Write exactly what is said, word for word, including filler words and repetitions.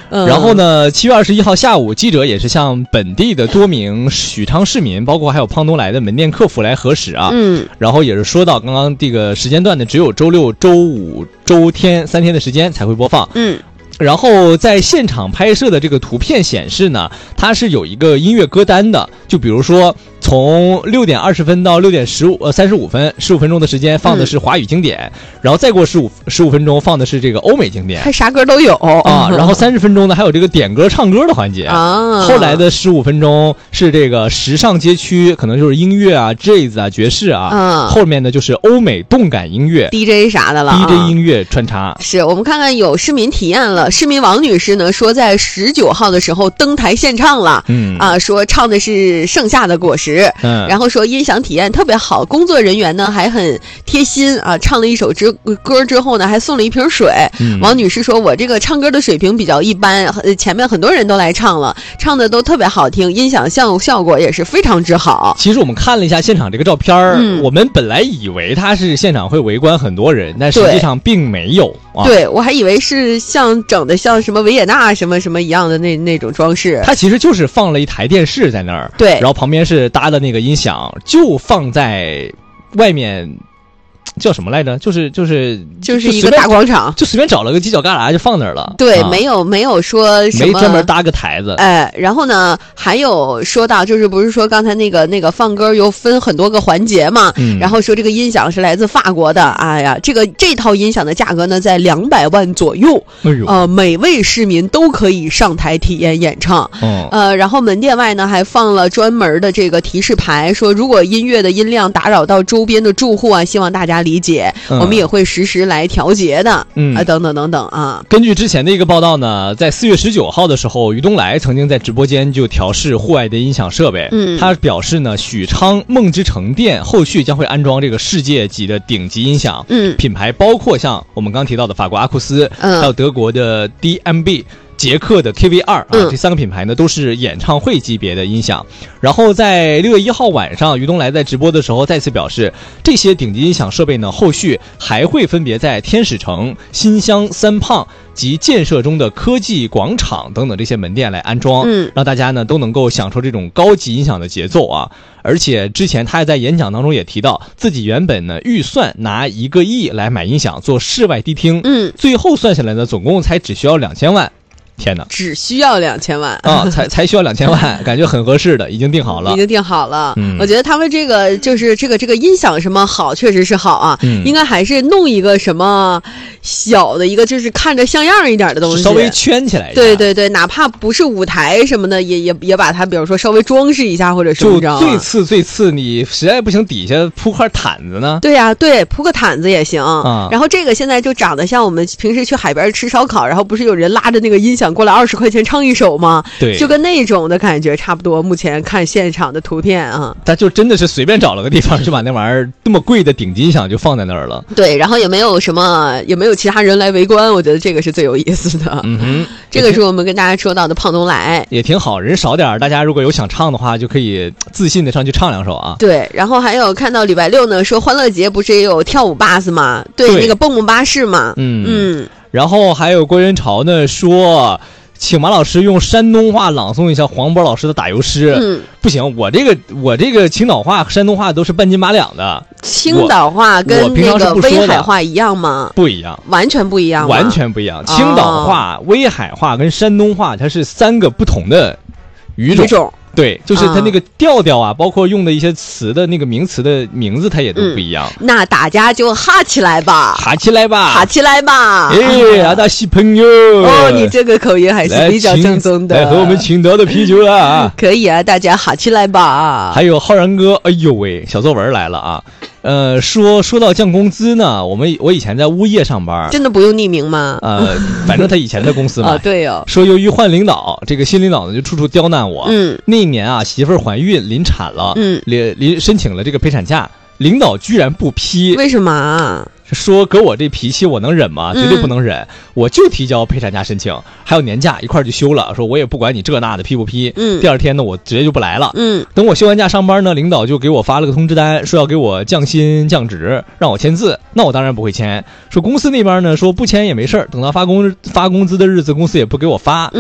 嗯、 然后呢，七月二十一号下午，记者也是向本地的多名许昌市民，包括还有胖东来的门店客服来核实啊。 嗯， 然后也是说到，刚刚这个时间段呢，只有周六、周五、周天三天的时间才会播放。 嗯。 然后在现场拍摄的这个图片显示呢，它是有一个音乐歌单的，就比如说从六点二十分到六点十五呃三十五分，十五分钟的时间放的是华语经典，嗯、然后再过十五十五分钟放的是这个欧美经典， 还啥歌都有啊。然后三十分钟呢还有这个点歌唱歌的环节啊。 后来的十五分钟是这个时尚街区，可能就是音乐啊、jazz 啊、爵士啊。 嗯。 后面呢就是欧美动感音乐 ，D J 啥的了 ，D J 音乐穿插。 是我们看看有市民体验了。市民王女士呢说，在十九号的时候登台献唱了， 嗯啊，说唱的是盛夏的果实， 嗯， 然后说音响体验特别好，工作人员呢还很贴心啊，唱了一首之歌之后呢，还送了一瓶水。 嗯、 王女士说，我这个唱歌的水平比较一般，前面很多人都来唱了，唱的都特别好听，音响效效果也是非常之好。 其实我们看了一下现场这个照片，嗯、我们本来以为他是现场会围观很多人，但实际上并没有。啊、 对，我还以为是像整的像什么维也纳什么什么一样的那那种装饰， 它其实就是放了一台电视在那儿， 对， 然后旁边是搭的那个音响，就放在外面。叫什么来着？就是就是就是一个大广场， 就随便找了个犄角旮旯就放那儿了。 对， 啊、 没有没有说什么， 没专门搭个台子。 哎，然后呢，还有说到就是不是说刚才那个那个放歌又分很多个环节嘛？ 嗯， 然后说这个音响是来自法国的，哎呀，这个这套音响的价格呢在两百万左右。 哎呦， 呃，每位市民都可以上台体验演唱。 嗯， 呃，然后门店外呢还放了专门的这个提示牌，说如果音乐的音量打扰到周边的住户啊，希望大家理解。 嗯、 我们也会实时来调节的， 嗯啊，等等等等啊。 根据之前的一个报道呢，在四月十九号的时候，于东来曾经在直播间就调试户外的音响设备。 嗯， 他表示呢，许昌梦之城店后续将会安装这个世界级的顶级音响。 嗯， 品牌包括像我们刚提到的法国阿库斯， 嗯， 还有德国的 D M B。捷克的 K V 二 啊、 嗯， 这三个品牌呢都是演唱会级别的音响。然后在六月一号晚上，于东来在直播的时候再次表示，这些顶级音响设备呢，后续还会分别在天使城、新乡、三胖及建设中的科技广场等等这些门店来安装， 嗯， 让大家呢都能够享受这种高级音响的节奏啊。而且之前他在演讲当中也提到，自己原本呢预算拿一个亿来买音响做室外迪厅， 嗯， 最后算下来呢，总共才只需要两千万。天哪， 只需要两千万啊，才才需要两千万，感觉很合适的，已经定好了， 已经定好了。 嗯， 我觉得他们这个就是这个这个音响什么好，确实是好啊。 嗯， 应该还是弄一个什么小的一个，就是看着像样一点的东西， 稍微圈起来一下。 对对对，哪怕不是舞台什么的，也也也把它，比如说稍微装饰一下，或者是就最次最次，你实在不行，底下铺块毯子呢。 对呀、啊，对，铺个毯子也行啊。 然后这个现在就长得像我们平时去海边吃烧烤，然后不是有人拉着那个音响过来二十块钱。唱一首吗？ 对， 就跟那种的感觉差不多。目前看现场的图片啊， 他就真的是随便找了个地方，就把那玩意儿这么贵的顶级音响就放在那儿了。 对，然后也没有什么，也没有其他人来围观，我觉得这个是最有意思的。 嗯哼， 这个是我们跟大家说到的胖东来， 也挺好，人少点，大家如果有想唱的话，就可以自信的上去唱两首啊。 对，然后还有看到礼拜六呢，说欢乐节不是也有跳舞巴士吗？对， 对那个蹦蹦巴士嘛。 嗯嗯， 然后还有郭元潮呢说，请马老师用山东话朗诵一下黄渤老师的打油诗。 嗯， 不行，我这个我这个青岛话、山东话都是半斤八两的。 青岛话跟那个威海话一样吗？ 不一样， 完全不一样， 完全不一样。青岛话、哦、威海话跟山东话，它是三个不同的语种。 语种对，就是它那个调调啊，包括用的一些词的那个名词的名字，它也都不一样。 嗯、那大家就哈起来吧， 哈起来吧， 哈起来吧！ 哎，阿达西朋友， 哦，你这个口音还是比较正宗的。 来喝我们青岛的啤酒啊！ 可以啊，大家哈起来吧！ 还有浩然哥，哎呦喂，小作文来了啊！呃，说说到降工资呢，我们我以前在物业上班， 真的不用匿名吗？ 呃，反正他以前的公司嘛， 啊，对哦。 说由于换领导，这个新领导呢就处处刁难我。 嗯， 那一年啊，媳妇儿怀孕临产了， 嗯， 临临申请了这个陪产假，领导居然不批， 为什么啊？ 说搁我这脾气我能忍吗？绝对不能忍、嗯、我就提交陪产假申请，还有年假一块就休了，说我也不管你这那的批不批。 嗯， 第二天呢我直接就不来了。 嗯， 等我休完假上班呢，领导就给我发了个通知单，说要给我降薪降职，让我签字。那我当然不会签，说公司那边呢说不签也没事，等到发工发工资的日子公司也不给我发。